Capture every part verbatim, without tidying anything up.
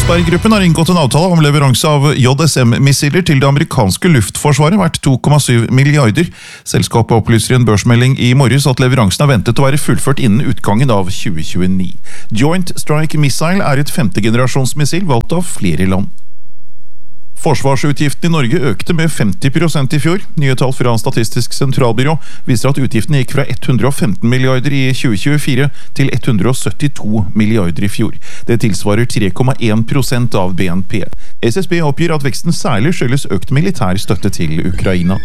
Kongsberg-gruppen har inngått en avtale om leveranse av J S M-missiler til det amerikanske luftforsvaret verdt to komma syv milliarder. Selskapet opplyser i en børsmelding i morges at leveransen er ventet å være fullført innen utgangen av tjue tjueni. Joint Strike Missile er et femtegenerasjonsmissil valgt av flere land. Forsvarsutgiftene i Norge økte med femti prosent i fjor. Nye tall fra Statistisk sentralbyrå viser at utgiftene gikk fra hundre og femten milliarder i tjue tjuefire til hundre og syttito milliarder i fjor. Det tilsvarer tre komma en prosent av B N P. S S B oppgir at veksten særlig skyldes økt militær støtte til Ukraina.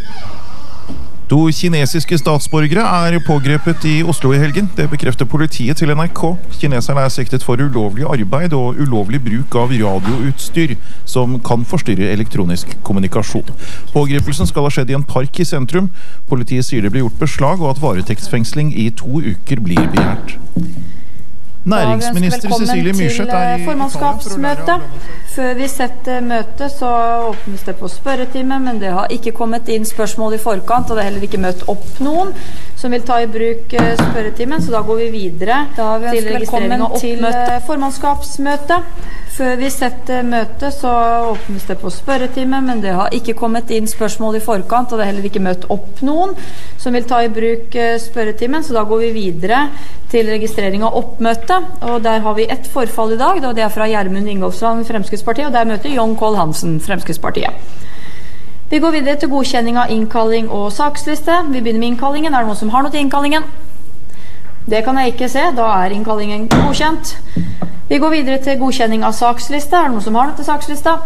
To kinesiske statsborgere er pågrepet i Oslo i helgen. Det bekrefter politiet til N R K. Kineserne er siktet for ulovlig arbeid og ulovlig bruk av radioutstyr, som kan forstyrre elektronisk kommunikasjon. Pågripelsen skal ha skjedd i en park i sentrum. Politiet sier det blir gjort beslag, og at varetektsfengsling i to uker blir begjært. Næringsminister Cecilie Myrseth er i formannskapsmøte. Før vi setter møtet så åpnes det på spørretime, men det har ikke kommet inn spørsmål i forkant, og det har heller ikke møtt opp noen som vil ta i bruk spørretimen, så da går vi videre til registrering av oppmøte. Formannskapsmøte. Før vi setter møtet så åpnes det på spørretime, men det har ikke kommet inn spørsmål i forkant, og det har heller ikke møtt opp noen som vil ta i bruk spørretimen, så da går vi videre til registrering av oppmøte, og der har vi ett forfall i dag, og det er fra Gjermund Ingolfsson, Fremskrittspartiet, og der møter Jon Kohl Hansen, Fremskrittspartiet. Vi går videre til godkjenning av innkalling og saksliste. Vi begynner med innkallingen. Er det noen som har noe til innkallingen? Det kan jeg ikke se, da er innkallingen godkjent. Vi går videre til godkjenning av saksliste. Er det noen som har noe til sakslista?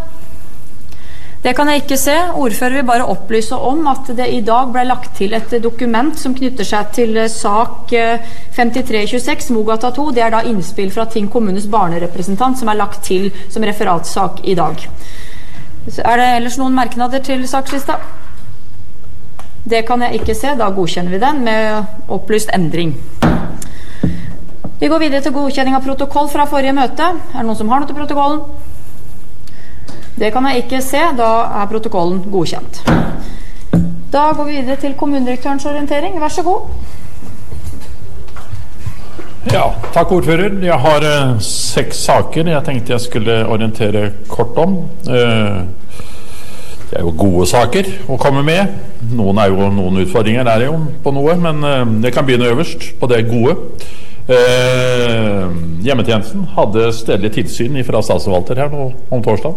Det kan jeg ikke se. Ordfører vil bare opplyse om at det i dag ble lagt til et dokument som knytter seg til sak femtitre tjueseks, Mogata to. Det er da innspill fra Tinn kommunes barnerepresentant som er lagt til som referatsak i dag. Er det ellers noen merknader til sakslista? Det kan jeg ikke se. Da godkjenner vi den med opplyst endring. Vi går videre til godkjenning av protokoll fra forrige møte. Er det noen som har noe til protokollen? Det kan jeg ikke se, da er protokollen godkjent. Da går vi videre til kommunedirektørens orientering. Vær så god. Ja, takk ordfører. Jeg har uh, seks saker jeg tenkte jeg skulle orientere kort om. Uh, det er jo gode saker å komme med. Noen er jo noen utfordringer, er det jo på noe, men uh, jeg kan begynne øverst på det gode. Uh, hjemmetjenesten hadde stedlig tilsyn fra statsforvalter her nå, om torsdag.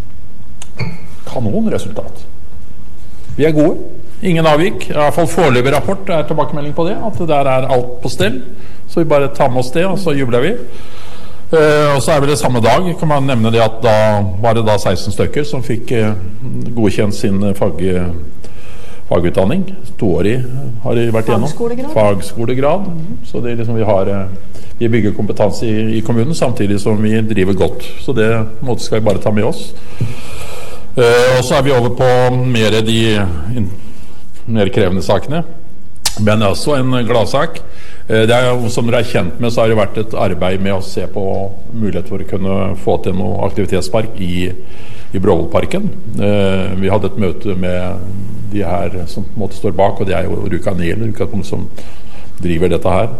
Kanonresultat. Vi er gode. Ingen avvik. I hvert fall foreløpig rapport er tilbakemelding på det, at der er alt på stell. Så vi bare tar med oss det, og så jubler vi. Uh, og så er det det samme dag, kan man nevne det at da var det da seksten stykker som fikk uh, godkjent sin fag, fagutdanning. Toårig har de vært gjennom. Fagskolegrad. Fagskolegrad. Så det er liksom vi har uh, vi bygger kompetanse i, i kommunen samtidig som vi driver godt. Så det måte skal vi bare ta med oss. Uh, og så er vi over på mer de in, mer krevende sakene. Men også en gladsak. Det er jo, som dere er kjent med, så har det vært et arbeid med å se på mulighet for å kunne få til noe aktivitetspark i, i Bråvollparken. Eh, vi hadde et møte med de her som på en måte står bak, og det er jo Ruka Niel, som driver dette her.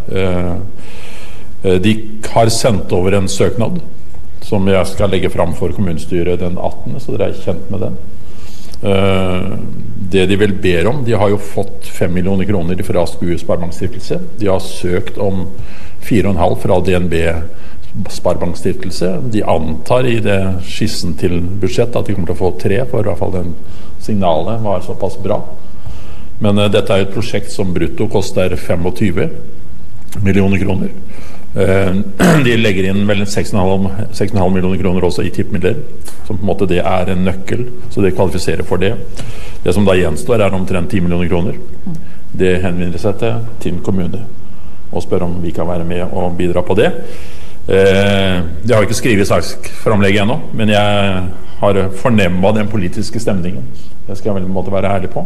Eh, de har sendt over en søknad som jeg skal legge fram for kommunestyret den attende, så dere er kjent med den. Uh, det de vel ber om, de har jo fått fem millioner kroner fra S K U Sparebankstiftelse. De har søkt om fire komma fem fra D N B Sparebankstiftelse. De antar i det skissen til budsjett at de kommer til å få tre, for i hvert fall den signalet var såpass bra. Men uh, dette er et prosjekt som brutto koster tjuefem millioner kroner. Uh, de legger inn vel seks komma fem millioner kroner også i tippmidler, som på en måte det er en nøkkel, så det kvalifiserer for det. Det som da gjenstår er omtrent ti millioner kroner. Det henvender seg til Tinn kommune og spør om vi kan være med og bidra på det. Uh, jeg har ikke skrivet saksframlegget ennå, men jeg har fornemmet den politiske stemningen. Det skal jeg vel måtte være ærlig på.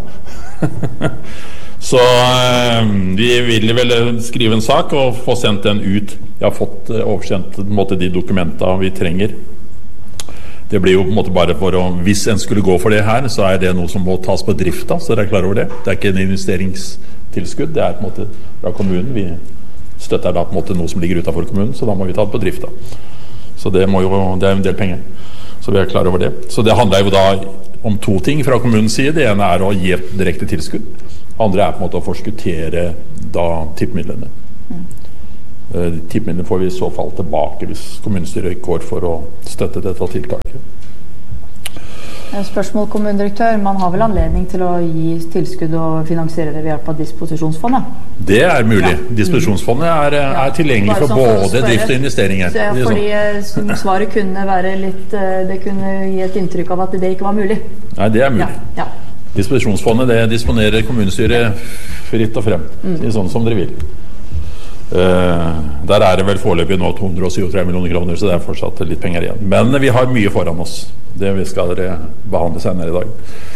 Så øh, vi vil vel skrive en sak og få sendt den ut. Jeg har fått øh, oversendt på en måte, de dokumentene vi trenger. Det blir jo på en måte bare for å, hvis en skulle gå for det her, så er det noe som må tas på drifta, så dere er klar over det. Det er ikke en investeringstilskudd, det er på en måte fra kommunen. Vi støtter da på en måte noe som ligger utenfor kommunen, så da må vi ta det på drifta. Så det, må jo, det er en del penger. Så vi er klar over det. Så det handler jo da om to ting fra kommunens side. Det ene er å gi et direkte tilskudd. Det andre er på en måte å forskuttere da tippmidlene. Mm. Tippmidlene får vi i så fall tilbake hvis kommunestyret går for å støtte dette tiltaket. Spørsmål, kommunedirektør. Man har vel anledning til å gi tilskudd og finansiere det ved hjelp av disposisjonsfondet? Det er mulig. Ja. Disposisjonsfondet er, er tilgjengelig for både for drift og investeringer. Så, fordi svaret kunne være litt, det kunne gi et inntrykk av at det ikke var mulig. Nei, det er mulig. Ja. Ja. Disposisjonsfondet, det disponerer kommunestyret fritt og frem, mm. sånn som dere vil. Uh, der er det vel foreløpig nå to hundre syttitre millioner kroner, så det er fortsatt litt penger igjen. Men vi har mye foran oss. Det skal dere behandle senere i dag.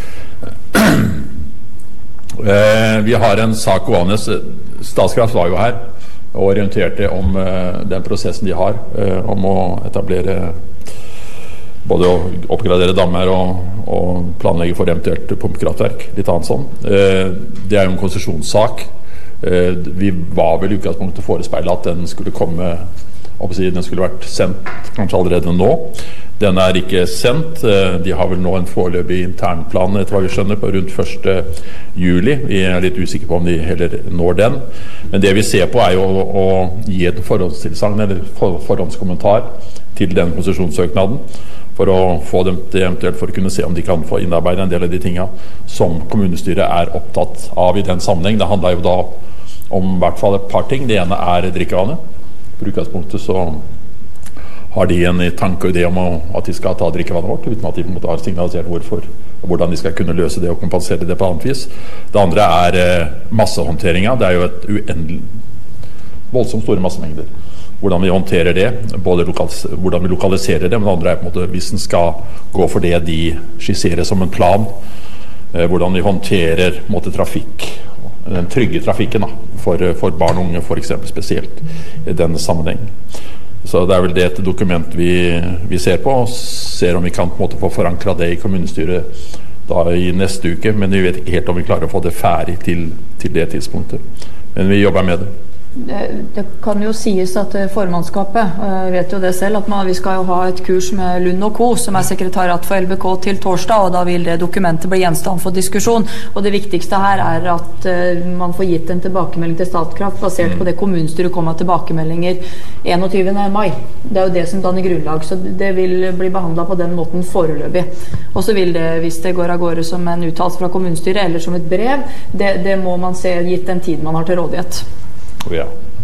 Uh, vi har en sak gående. Statskraft var jo her og orienterte om uh, den prosessen de har uh, om å etablere både å oppgradere dammer og, og planlegge for eventuelt pumpekraftverk. Litt annet sånn. Uh, det er jo en konsesjonssak. Vi var vel i utgangspunktet forespeilet at den skulle komme, den skulle vært sendt kanskje allerede nå. Den er ikke sendt. De har vel nå en foreløpig internplan etter hva vi skjønner på rundt første juli. Vi er litt usikre på om de heller når den. Men det vi ser på er jo å, å gi et forhåndstilsagn eller for, forhåndskommentar til den konsesjonssøknaden, for å få dem til eventuelt for å kunne se om de kan få innarbeide en del av de tingene som kommunestyret er opptatt av i den sammenheng. Det handler jo da om i hvert fall et par ting. Det ene er drikkevannet. På utgangspunktet så har de en tanke og idé om at de skal ta drikkevannet vårt, uten at de på en måte har signalisert hvorfor, og hvordan de skal kunne løse det og kompensere det på annet vis. Det andre er eh, massehåndteringa. Det er jo et uendelig voldsomt store massemengder. Hvordan vi håndterer det, både lokalis- hvordan vi lokaliserer det, men det andre er på en måte hvis den skal gå for det de skisserer som en plan, eh, hvordan vi håndterer på en måte, trafikk, den trygge trafikken da, for, for barn og unge for eksempel spesielt i denne sammenheng. Så det er vel det et dokument vi, vi ser på, og ser om vi kan på en måte få forankret det i kommunestyret da i neste uke, men vi vet ikke helt om vi klarer å få det ferdig til, til det tidspunktet. Men vi jobber med det. Det, det kan jo sies at formannskapet, jeg vet jo det selv, at man, vi skal jo ha et kurs med Lund og Co, som er sekretariat for L B K til torsdag, og da vil det dokumentet bli gjenstand for diskusjon. Og det viktigste her er at uh, man får gitt en tilbakemelding til Statkraft, basert mm. på det kommunestyret kommer med tilbakemeldinger enogtyvende mai. Det er jo det som danner grunnlag, så det vil bli behandlet på den måten foreløpig. Og så vil det, hvis det går av gårde som en uttalelse fra kommunestyret, eller som et brev, det, det må man se gitt den tid man har til rådighet. Ja.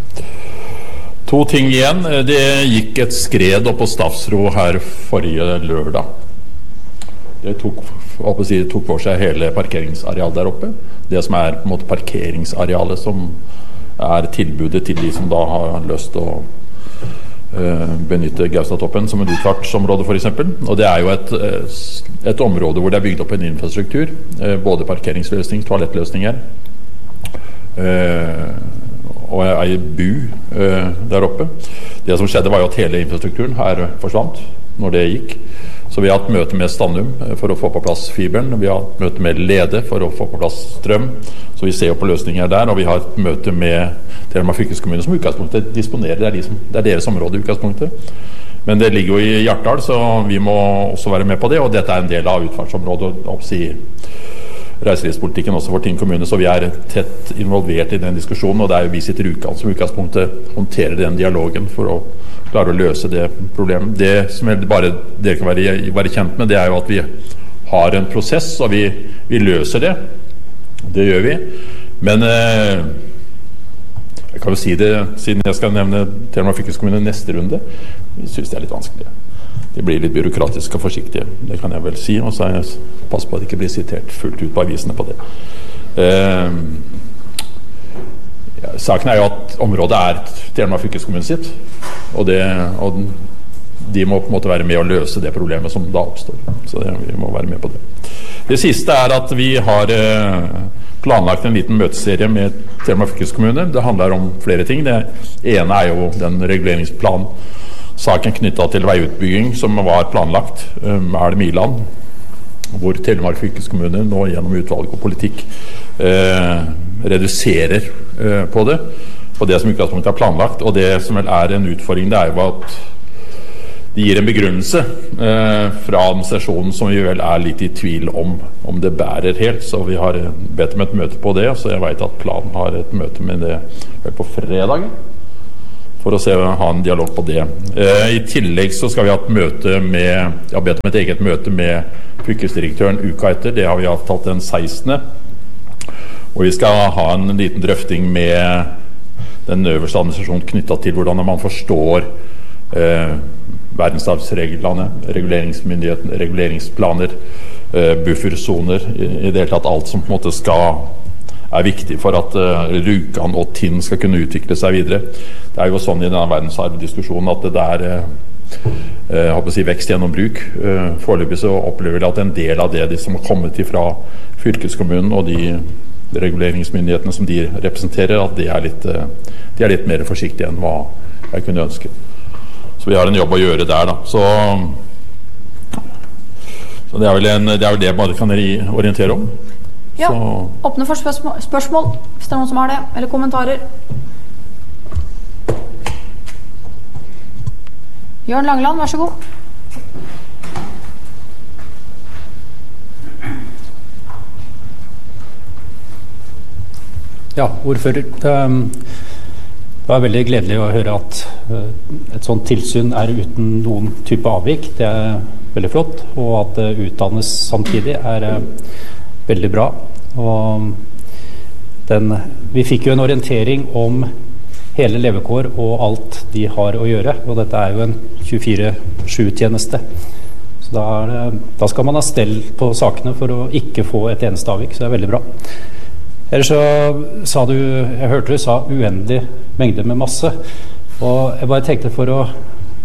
To ting igjen. Det gikk et skred opp på Stafsro her forrige lørdag. Det tok, si, det tok for seg hele parkeringsarealet der oppe. Det som er på en måte parkeringsarealet som er tilbudet til de som da har lyst til å uh, benytte Gaustatoppen som en utfartsområde for eksempel. Og det er jo et, et område hvor det er bygd opp en infrastruktur, uh, både parkeringsløsning, toalettløsninger, uh, og ei bu uh, der oppe. Det som skjedde var jo at hele infrastrukturen her forsvant når det gikk. Så vi har hatt møte med Stannum for å få på plass fiberen. Vi har hatt møte med Lede for å få på plass strøm. Så vi ser jo på løsninger der. Og vi har et møte med Telemark fylkeskommune som utgangspunktet disponerer. Det er, de som, det er deres område i utgangspunktet. Men det ligger jo i Hjartdal, så vi må også være med på det. Og dette er en del av utfartsområdet. Oppsi reiselivspolitikken også for Tinn kommune, så vi er tett involvert i den diskusjonen, og det er jo vi sitter uka som utgangspunktet håndterer den dialogen for å klare å løse det problemet. Det som bare dere kan være, være kjent med, det er jo at vi har en prosess, og vi, vi løser det. Det gjør vi. Men eh, jeg kan jo si det, siden jeg skal nevne Telemark fylkeskommune neste runde, vi synes det er litt vanskelig. De blir litt byråkratiske og forsiktige, det kan jeg vel si, og så er jeg pass på at det ikke blir sitert fullt ut på avisene på det. Eh, ja, saken er jo at området er Telemark fylkeskommune sitt, og, det, og de må på en måte være med å løse det problemet som da oppstår, så det, vi må være med på det. Det siste er at vi har eh, planlagt en liten møteserie med Telemark fylkeskommune. Det handler om flere ting. Det ene er jo den reguleringsplanen, saken knyttet til veiutbygging som var planlagt med um, Milan, hvor Telemark fylkeskommune nå gjennom utvalg og politikk eh, reduserer eh, på det, på det som utgangspunktet er planlagt. Og det som vel er en utfordring, det er jo at de gir en begrunnelse eh, fra administrasjonen som vi vel er litt i tvil om om det bærer helt, så vi har bedt om et møte på det, så jeg vet at planen har et møte med det vel på fredag for å se, ha en dialog på det. Eh, I tillegg så skal vi ha et møte med, jeg har bedt om et eget møte med fylkesdirektøren uka etter, det har vi avtalt den sekstende og vi skal ha en liten drøfting med den øverste administrasjonen knyttet til hvordan man forstår eh, verdensarvsreglene, reguleringsmyndigheten, reguleringsplaner, eh, bufferzoner, i, i det hele tatt alt som på en måte skal, er viktig for at eh, Rjukan og Tinn skal kunne utvikle seg videre. Det er jo sånn i denne verdensarvdiskusjonen at det der eh, jeg håper å si vekst gjennom bruk. Eh, foreløpig så opplever vi at en del av det de som har kommet fra fylkeskommunen og de reguleringsmyndighetene som de representerer, at de er litt, de er litt mer forsiktige enn hva jeg kunne ønske. Så vi har en jobb å gjøre der da. Så, så det er vel en, det er vel det bare kan dere orientere om. Ja, så. Åpne for spørsmål, spørsmål, hvis det er noen som har det, eller kommentarer. Jørn Langeland, vær så god. Ja, ordfører. Det, det var veldig gledelig å høre at et sånt tilsyn er uten noen type avvik. Det er veldig flott, og at det utdannes samtidig er veldig bra. Og den, vi fikk jo en orientering om hele levekår og alt de har å gjøre, og dette er jo en tjuefire sju-tjeneste. Så da, er det, da skal man ha stell på sakene for å ikke få et eneste avvik, så det er veldig bra. Ellers så sa du, jeg hørte du sa uendelig mengde med masse, og jeg bare tenkte for å,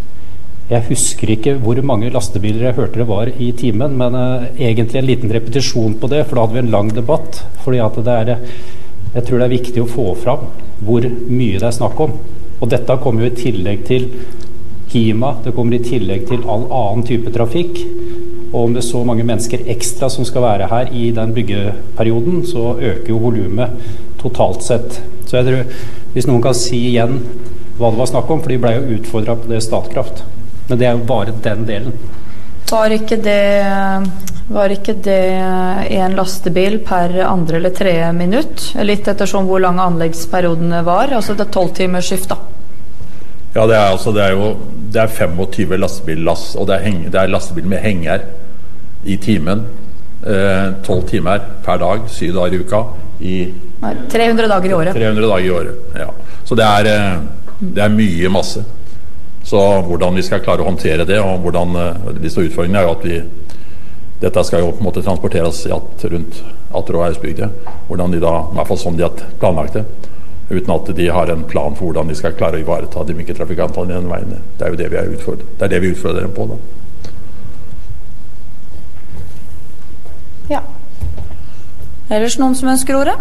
jeg husker ikke hvor mange lastebiler jeg hørte det var i timen, men uh, egentlig en liten repetisjon på det, for da hadde vi en lang debatt, fordi at det er, jeg tror det er viktig å få fram hvor mye det er snakk om, og dette kommer jo i tillegg til HIMA, det kommer i tillegg til all annen type trafikk, og om det er så mange mennesker ekstra som skal være her i den byggeperioden, så øker jo volumet totalt sett. Så jeg tror, hvis noen kan si igjen hva det var snakk om, for de ble jo utfordret på det Statkraft. Men det er jo bare den delen. Var ikke det, var ikke det en lastebil per andre eller tre minutt? Litt ettersom hvor lang anleggsperiodene var, altså det tolv timers skift da. Ja, det er, altså, det er jo det er femogtyve lastebillass, og det er, heng, det er lastebil med henger i timen. tolv eh, timer per dag, syv dager i uka. I tre hundre dager i året. tre hundre dager i året, ja. Så det er, det er mye masse. Så hvordan vi skal klare å håndtere det, og hvordan disse utfordringene er jo at vi dette skal jo på en måte transporteres i at, rundt Atter og Ausbygde. Hvordan de da, i hvert fall som de har planlagt det, uten at de har en plan for hvordan de skal klare å ivareta de myke trafikantene i den veien. Det er jo det vi er utfordret. Det er det vi utfordrer dem på da. Ja. Ellers noen som ønsker ordet?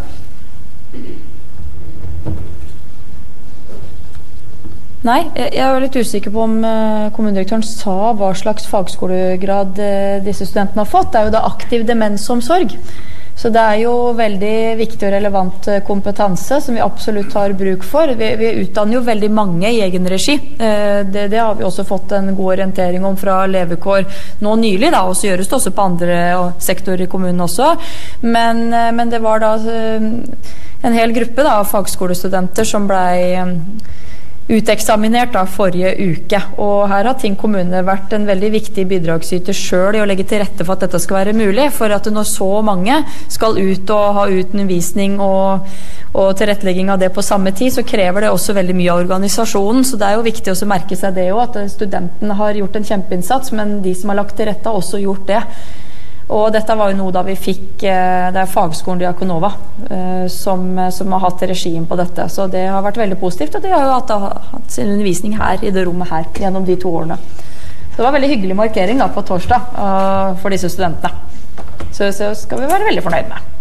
Nei, jeg er litt usikker på om kommunedirektøren sa hva slags fagskolegrad disse studentene har fått. Det er jo da aktiv demensomsorg. Så det er jo veldig viktig og relevant kompetanse som vi absolutt har bruk for. Vi, vi utdanner jo veldig mange i egen regi. Det, det har vi også fått en god orientering om fra Levekår nå nylig, da, og så gjøres det også på andre sektorer i kommunen også. Men, men det var da en hel gruppe da, av fagskolestudenter som ble uteksaminert da forrige uke, og her har Tinn kommune vært en veldig viktig bidragsyter selv i å legge til rette for at dette skal være mulig, for at når så mange skal ut og ha undervisning og, og tilrettelegging av det på samme tid, så krever det også veldig mye av organisasjonen, så det er jo viktig å merke seg det også, at studentene har gjort en kjempeinnsats, men de som har lagt til rette har også gjort det. Og dette var jo noe da vi fikk, det er fagskolen Diakonova som, som har hatt regien på dette, så det har vært veldig positivt, og de har jo hatt, hatt sin undervisning her i det rommet her gjennom de to årene. Så det var en veldig hyggelig markering da på torsdag uh, for disse studentene, så, så skal vi være veldig fornøyd med.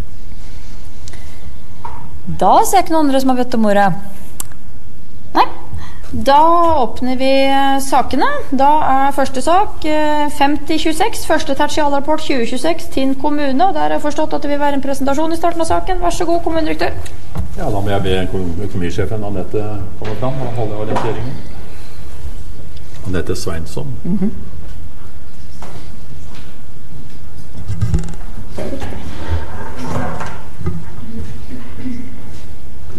Da ser jeg ikke noen andre som har bedt om ordet. Nei. Da åpner vi sakene. Da er første sak femti tjueseks, første tertialrapport tjue tjueseks, Tinn kommune, og der har jeg forstått at det vil være en presentasjon i starten av saken. Vær så god, kommunedirektør. Ja, da må jeg be økonomisjefen Annette komme fram og holde orienteringen. Anette Sveinsson. Mm-hmm.